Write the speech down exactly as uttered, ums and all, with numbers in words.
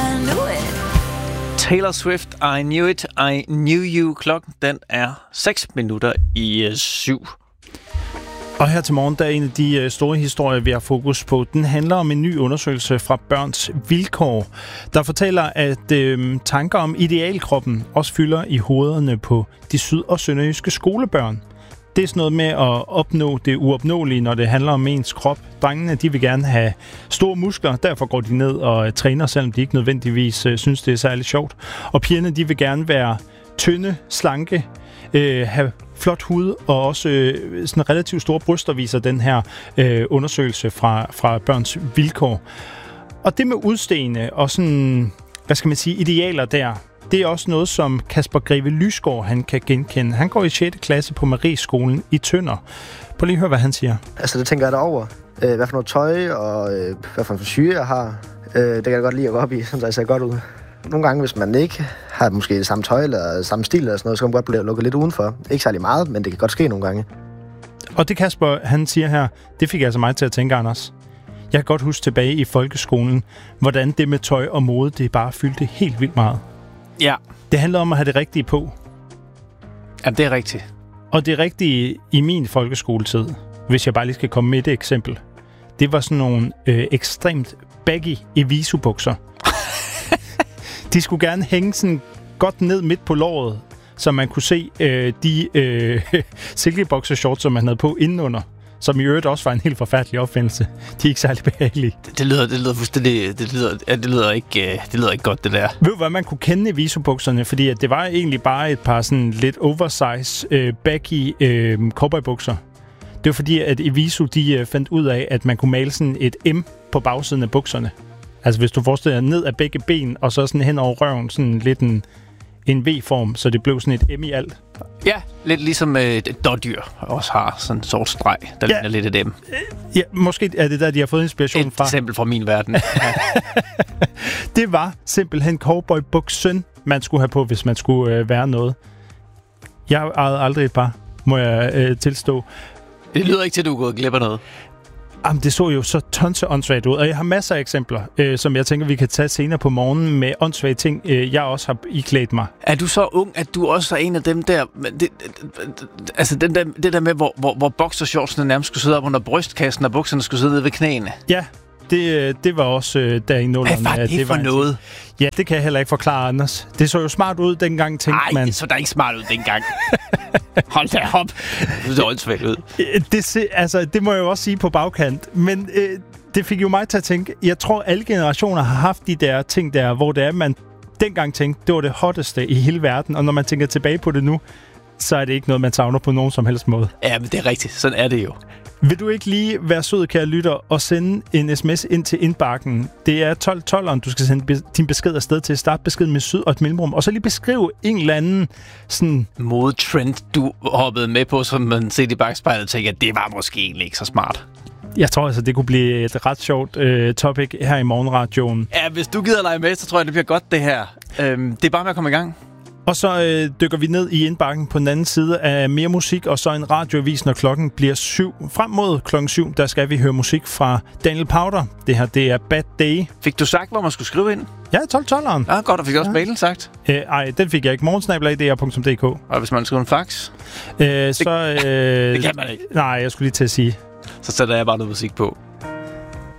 I knew it. Taylor Swift, I Knew It, I Knew You. Klokken, den er seks minutter i uh, syv. Og her til morgen, der er en af de store historier, vi har fokus på. Den handler om en ny undersøgelse fra Børns Vilkår, der fortæller, at øh, tanker om idealkroppen også fylder i hovederne på de syd- og sønderjyske skolebørn. Det er sådan noget med at opnå det uopnåelige, når det handler om ens krop. Drengene, de vil gerne have store muskler, derfor går de ned og træner, selvom de ikke nødvendigvis øh, synes, det er særlig sjovt. Og pigerne, de vil gerne være tynde, slanke, øh, have flot hud og også øh, sådan relativt store bryster, viser den her øh, undersøgelse fra, fra Børns Vilkår. Og det med udsteende og sådan, hvad skal man sige, idealer der, det er også noget, som Kasper Greve Lysgaard, han kan genkende. Han går i sjette klasse på Marieskolen i Tønder. Prøv lige at høre, hvad han siger. Altså, det tænker jeg derover. Øh, hvad for noget tøj og øh, hvad for en frisyre jeg har. Øh, det kan jeg godt lide at gå op i, så jeg ser godt ud. Nogle gange, hvis man ikke har måske det samme tøj eller samme stil eller sådan noget, så kan man godt blive lukket lidt udenfor. Ikke særlig meget, men det kan godt ske nogle gange. Og det Kasper, han siger her, det fik altså mig til at tænke, Anders. Jeg kan godt huske tilbage i folkeskolen, hvordan det med tøj og mode, det bare fyldte helt vildt meget. Ja. Det handler om at have det rigtige på. Ja, det er rigtigt. Og det rigtige i min folkeskoletid, hvis jeg bare lige skal komme med et eksempel, det var sådan nogle øh, ekstremt baggy Evisu-bukser. De skulle gerne hænge sådan godt ned midt på låret, så man kunne se øh, de øh, silkeboxershorts, som man havde på indenunder, som i øvrigt også var en helt forfærdelig opfindelse. De er ikke særlig behagelige. Det, det lyder, det lyder fuldstændig, det lyder, det lyder ikke, det lyder ikke godt, det der. Ved du, hvad man kunne kende Evisu-bukserne? Fordi at det var egentlig bare et par sådan lidt oversize, øh, baggy øh, cowboybukser. Det var fordi, at Evisu, de øh, fandt ud af, at man kunne male sådan et M på bagsiden af bukserne. Altså hvis du forestiller dig ned af begge ben, og så sådan hen over røven, sådan lidt en, en V-form, så det blev sådan et M i alt. Ja, lidt ligesom et dårdyr også har sådan en sort streg, der ja. ligner lidt af dem. Ja, måske er det der, de har fået inspiration et fra. Et eksempel fra min verden. Ja. Det var simpelthen cowboybuksen, man skulle have på, hvis man skulle øh, være noget. Jeg ejede aldrig et par, må jeg øh, tilstå. Det lyder ikke til, at du er gået glip af noget. Jamen, det så jo så tonse åndssvagt ud, og jeg har masser af eksempler, øh, som jeg tænker, vi kan tage senere på morgenen med åndssvage ting, øh, jeg også har iklædt mig. Er du så ung, at du også er en af dem der, det, det, det, altså den der, det der med, hvor, hvor, hvor boxershortsene nærmest skulle sidde op under brystkassen, og bukserne skulle sidde nede ved knæene? Ja, det, det var også øh, der i nullerne. Hvad var det, det for var noget? Ja, det kan jeg heller ikke forklare, Anders. Det så jo smart ud dengang, tænkte Ej, man. Nej, det så da ikke smart ud dengang. Hold da op. Det så åndssvagt ud. Det, altså, det må jeg jo også sige på bagkant. Men øh, det fik jo mig til at tænke, jeg tror, alle generationer har haft de der ting der, hvor det er, man dengang tænkte, det var det hotteste i hele verden. Og når man tænker tilbage på det nu, så er det ikke noget, man savner på nogen som helst måde. Ja, men det er rigtigt. Sådan er det jo. Vil du ikke lige være sød, kære lytter, og sende en sms ind til indbakken? Det er tolv tolveren, du skal sende din besked afsted til. Start beskeden med syd og et mellemrum. Og så lige beskrive en eller anden sådan modetrend, du hoppede med på, som man set i bagspejlet og tænker, at det var måske egentlig ikke så smart. Jeg tror altså, det kunne blive et ret sjovt øh, topic her i morgenradioen. Ja, hvis du gider lege med, så tror jeg, det bliver godt det her. Øhm, det er bare med at komme i gang. Og så øh, dykker vi ned i indbakken på den anden side af mere musik, og så en radioavis, når klokken bliver syv. Frem mod klokken syv, der skal vi høre musik fra Daniel Powter. Det her, det er Bad Day. Fik du sagt, hvor man skulle skrive ind? Ja, tolv tolveren. Ja, godt, og fik også ja. mailen sagt. Øh, ej, den fik jeg ikke. morgensnabel punktum d r punktum d k. Og hvis man skriver en fax? Øh, så, øh, det kan man ikke. Nej, jeg skulle lige til at sige. Så sætter jeg bare noget musik på.